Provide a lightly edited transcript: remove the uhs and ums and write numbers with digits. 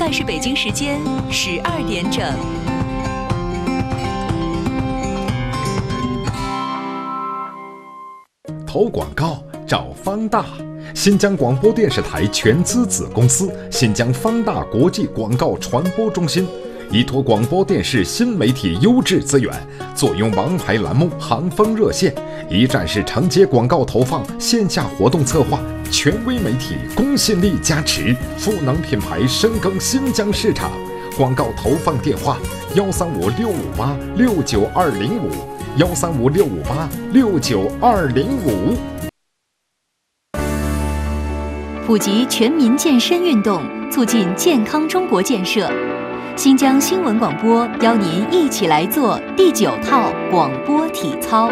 在是北京时间12点整。 投广告找方大，新疆广播电视台全资子公司新疆方大国际广告传播中心，依托广播电视新媒体优质资源，坐拥王牌栏目、行风热线，一站式承接广告投放、线下活动策划，权威媒体公信力加持，赋能品牌深耕新疆市场。广告投放电话：135-658-69205，135-658-69205。 普及全民健身运动，促进健康中国建设。新疆新闻广播邀您一起来做第9套广播体操。